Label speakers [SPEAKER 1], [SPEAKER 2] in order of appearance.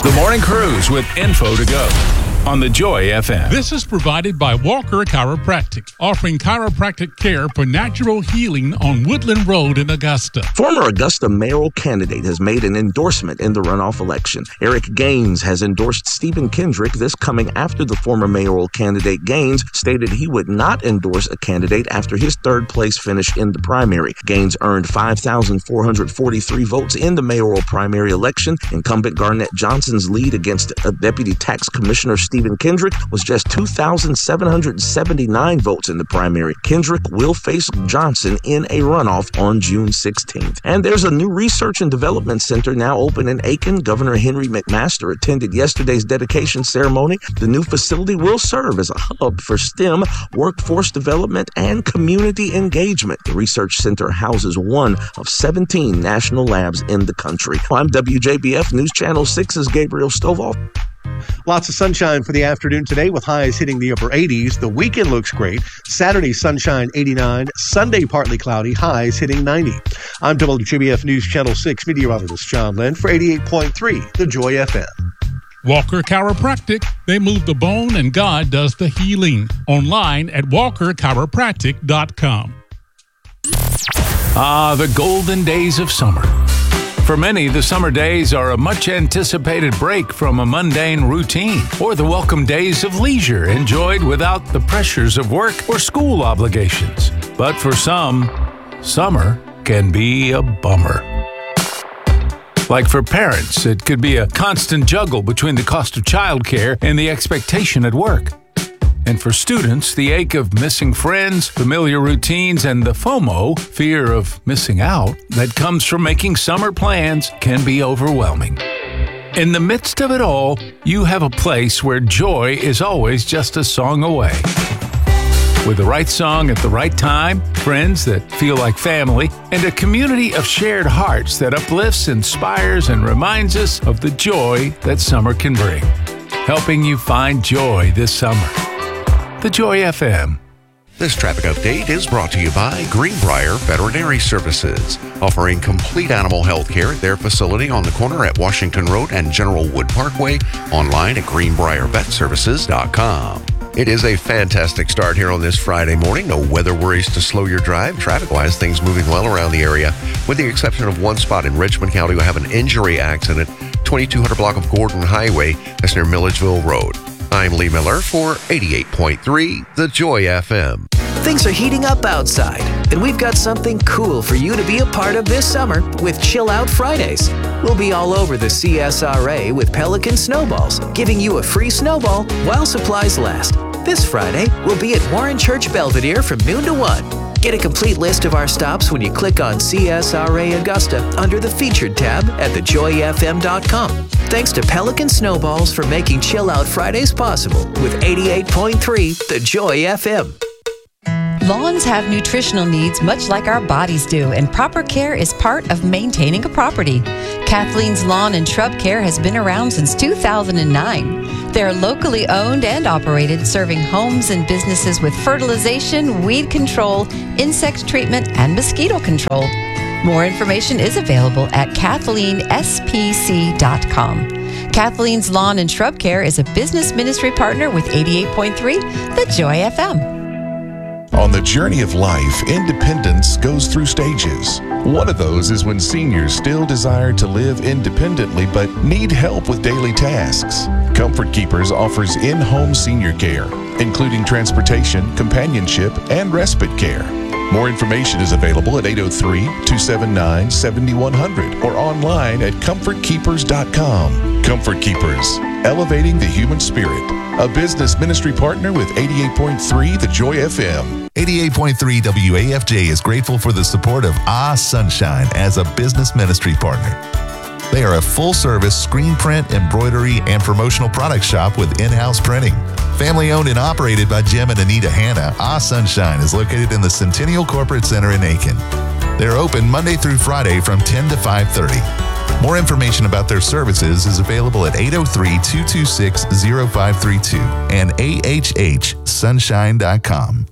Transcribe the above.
[SPEAKER 1] The Morning Cruise with info to go on the Joy FM.
[SPEAKER 2] This is provided by Walker Chiropractic, offering chiropractic care for natural healing on Woodland Road in Augusta.
[SPEAKER 3] Former Augusta mayoral candidate has made an endorsement in the runoff election. Eric Gaines has endorsed Stephen Kendrick, this coming after the former mayoral candidate Gaines stated he would not endorse a candidate after his third place finish in the primary. Gaines earned 5,443 votes in the mayoral primary election. Incumbent Garnett Johnson's lead against Deputy Tax Commissioner Stephen Kendrick was just 2,779 votes in the primary. Kendrick will face Johnson in a runoff on June 16th. And there's a new research and development center now open in Aiken. Governor Henry McMaster attended yesterday's dedication ceremony. The new facility will serve as a hub for STEM, workforce development, and community engagement. The research center houses one of 17 national labs in the country. I'm WJBF News Channel 6's Gabriel Stovall.
[SPEAKER 4] Lots of sunshine for the afternoon today with highs hitting the upper 80s. The weekend looks great. Saturday, sunshine 89. Sunday, partly cloudy. Highs hitting 90. I'm WJBF News Channel 6 meteorologist John Lynn for 88.3 The Joy FM.
[SPEAKER 2] Walker Chiropractic. They move the bone and God does the healing. Online at walkerchiropractic.com.
[SPEAKER 1] The golden days of summer. For many, the summer days are a much-anticipated break from a mundane routine, or the welcome days of leisure enjoyed without the pressures of work or school obligations. But for some, summer can be a bummer. Like for parents, it could be a constant juggle between the cost of childcare and the expectation at work. And for students, the ache of missing friends, familiar routines, and the FOMO, fear of missing out, that comes from making summer plans can be overwhelming. In the midst of it all, you have a place where joy is always just a song away. With the right song at the right time, friends that feel like family, and a community of shared hearts that uplifts, inspires, and reminds us of the joy that summer can bring. Helping you find joy this summer. The Joy FM.
[SPEAKER 5] This traffic update is brought to you by Greenbrier Veterinary Services, offering complete animal health care at their facility on the corner at Washington Road and General Wood Parkway, online at greenbriervetservices.com. It is a fantastic start here on this Friday morning. No weather worries to slow your drive. Traffic-wise, things moving well around the area, with the exception of one spot in Richmond County. We have an injury accident, 2200 block of Gordon Highway. That's near Milledgeville Road. I'm Lee Miller for 88.3 The Joy FM.
[SPEAKER 6] Things are heating up outside, and we've got something cool for you to be a part of this summer with Chill Out Fridays. We'll be all over the CSRA with Pelican Snowballs, giving you a free snowball while supplies last. This Friday, we'll be at Warren Church Belvedere from noon to 1. Get a complete list of our stops when you click on CSRA Augusta under the Featured tab at thejoyfm.com. Thanks to Pelican Snowballs for making Chill Out Fridays possible with 88.3 The Joy FM.
[SPEAKER 7] Lawns have nutritional needs much like our bodies do, and proper care is part of maintaining a property. Kathleen's Lawn and Shrub Care has been around since 2009. They're locally owned and operated, serving homes and businesses with fertilization, weed control, insect treatment, and mosquito control. More information is available at KathleenSPC.com. Kathleen's Lawn and Shrub Care is a business ministry partner with 88.3 The Joy FM.
[SPEAKER 8] On the journey of life, independence goes through stages. One of those is when seniors still desire to live independently but need help with daily tasks. Comfort Keepers offers in-home senior care, including transportation, companionship, and respite care. More information is available at 803-279-7100 or online at comfortkeepers.com. Comfort Keepers, elevating the human spirit. A business ministry partner with 88.3 The Joy FM.
[SPEAKER 9] 88.3 WAFJ is grateful for the support of Sunshine as a business ministry partner. They are a full-service screen print, embroidery, and promotional product shop with in-house printing. Family-owned and operated by Jim and Anita Hanna, Sunshine is located in the Centennial Corporate Center in Aiken. They're open Monday through Friday from 10 to 5:30. More information about their services is available at 803-226-0532 and ahhsunshine.com.